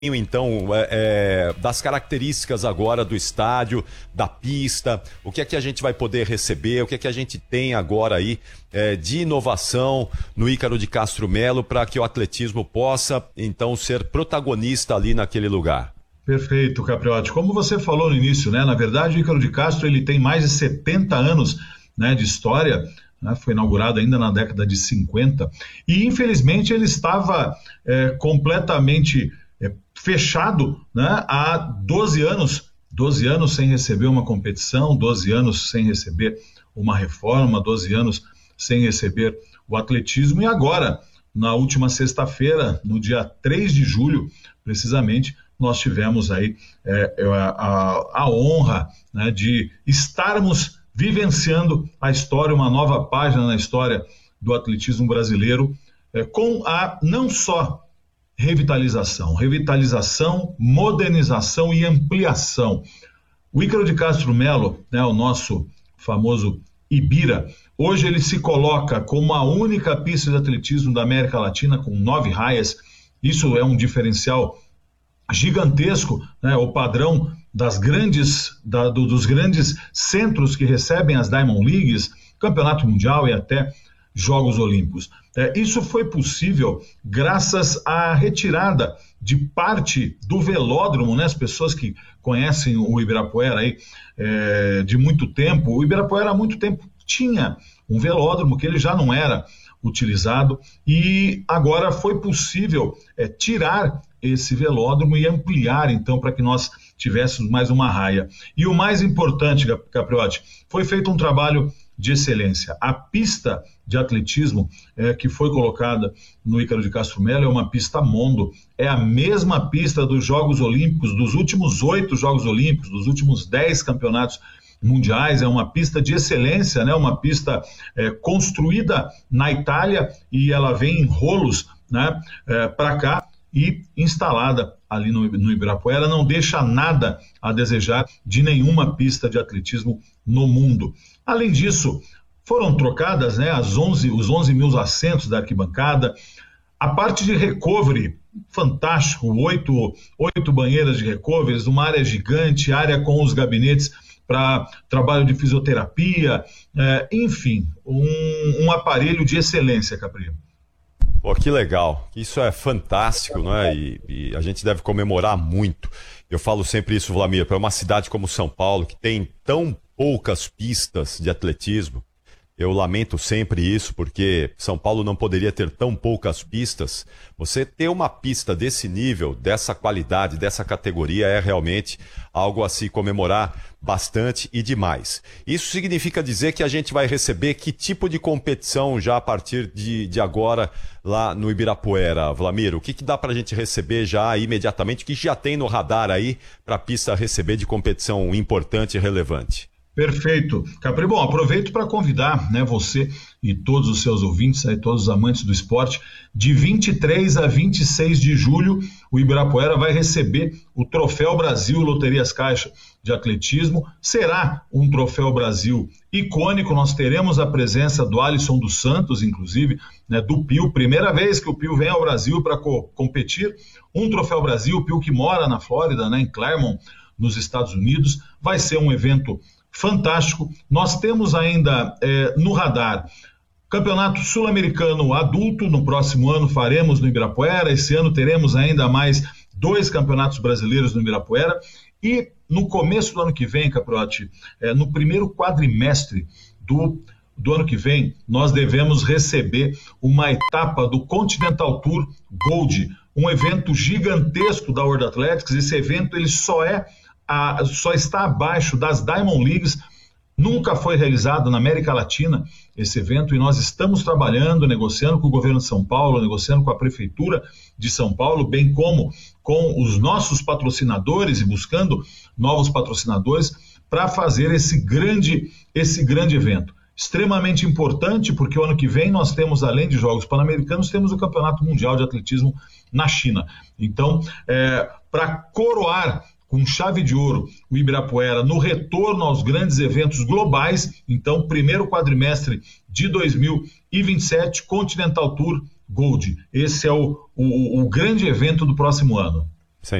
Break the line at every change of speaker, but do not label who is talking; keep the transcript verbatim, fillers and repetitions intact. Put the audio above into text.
Então, é, é, das características agora do estádio, da pista, o que é que a gente vai poder receber, o que é que a gente tem agora aí é, de inovação no Ícaro de Castro Melo para que o atletismo possa, então, ser protagonista ali naquele lugar.
Perfeito, Capriotti. Como você falou no início, né? Na verdade, o Ícaro de Castro ele tem mais de setenta anos, né, de história, né? Foi inaugurado ainda na década de cinquenta e, infelizmente, ele estava é, completamente é, fechado, né, há doze anos, doze anos sem receber uma competição, doze anos sem receber uma reforma, doze anos sem receber o atletismo, e agora, na última sexta-feira, no dia três de julho, precisamente, nós tivemos aí é, a, a, a honra, né, de estarmos vivenciando a história, uma nova página na história do atletismo brasileiro, é, com a não só revitalização, revitalização, modernização e ampliação. O Ícaro de Castro Melo, né, o nosso famoso Ibira, hoje ele se coloca como a única pista de atletismo da América Latina com nove raias. Isso é um diferencial gigantesco, né, o padrão das grandes, da, do, dos grandes centros que recebem as Diamond Leagues, Campeonato Mundial e até Jogos Olímpicos. É, isso foi possível graças à retirada de parte do velódromo, né? As pessoas que conhecem o Ibirapuera aí, é, de muito tempo, o Ibirapuera há muito tempo tinha um velódromo que ele já não era utilizado e agora foi possível é, tirar esse velódromo e ampliar, então, para que nós tivéssemos mais uma raia. E o mais importante, Capriotti, foi feito um trabalho de excelência. A pista de atletismo é, que foi colocada no Ícaro de Castro Melo é uma pista Mondo, é a mesma pista dos Jogos Olímpicos, dos últimos oito Jogos Olímpicos, dos últimos dez campeonatos mundiais, é uma pista de excelência, né? Uma pista é, construída na Itália e ela vem em rolos, né, é, para cá e instalada ali no, no Ibirapuera, não deixa nada a desejar de nenhuma pista de atletismo no mundo. Além disso, foram trocadas, né, as onze, os onze mil assentos da arquibancada, a parte de recovery, fantástico, oito, oito banheiras de recovery, uma área gigante, área com os gabinetes para trabalho de fisioterapia, é, enfim, um, um aparelho de excelência, Capri.
Pô, que legal, isso é fantástico, não é? E, e a gente deve comemorar muito. Eu falo sempre isso, Vlamir, para uma cidade como São Paulo, que tem tão poucas pistas de atletismo, eu lamento sempre isso, porque São Paulo não poderia ter tão poucas pistas. Você ter uma pista desse nível, dessa qualidade, dessa categoria, é realmente algo a se comemorar bastante e demais. Isso significa dizer que a gente vai receber que tipo de competição já a partir de, de agora lá no Ibirapuera, Vlamir? O que, que dá para a gente receber já imediatamente, o que já tem no radar aí para a pista receber de competição importante e relevante?
Perfeito. Capri, bom, aproveito para convidar, né, você e todos os seus ouvintes, aí, todos os amantes do esporte, de vinte e três a vinte e seis de julho, o Ibirapuera vai receber o Troféu Brasil Loterias Caixa de Atletismo. Será um Troféu Brasil icônico, nós teremos a presença do Alisson dos Santos, inclusive, né, do Pio, primeira vez que o Pio vem ao Brasil para co- competir, um Troféu Brasil, o Pio que mora na Flórida, né, em Claremont, nos Estados Unidos, vai ser um evento fantástico. Nós temos ainda é, no radar Campeonato Sul-Americano Adulto, no próximo ano faremos no Ibirapuera, esse ano teremos ainda mais dois campeonatos brasileiros no Ibirapuera e no começo do ano que vem, Caprotti, é, no primeiro quadrimestre do, do ano que vem, nós devemos receber uma etapa do Continental Tour Gold, um evento gigantesco da World Athletics. Esse evento ele só é A, só está abaixo das Diamond Leagues, nunca foi realizado na América Latina esse evento e nós estamos trabalhando, negociando com o governo de São Paulo, negociando com a Prefeitura de São Paulo, bem como com os nossos patrocinadores e buscando novos patrocinadores para fazer esse grande, esse grande evento. Extremamente importante porque o ano que vem nós temos, além de Jogos Pan-Americanos, temos o Campeonato Mundial de Atletismo na China. Então, é, para coroar com chave de ouro o Ibirapuera no retorno aos grandes eventos globais, então primeiro quadrimestre de dois mil e vinte e sete, Continental Tour Gold. Esse é o, o, o grande evento do próximo ano.